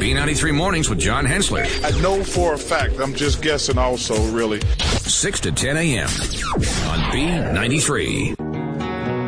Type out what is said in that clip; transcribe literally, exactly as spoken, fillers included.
B ninety-three Mornings with John Hensler. I know for a fact. I'm just guessing also, really. six to ten a.m. on B ninety-three.